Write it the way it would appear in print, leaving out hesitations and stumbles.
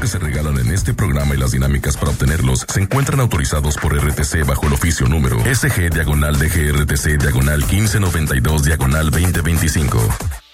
que se regalan en este programa y las dinámicas para obtenerlos se encuentran autorizados por RTC bajo el oficio número SG/DGRTC/1592/2025.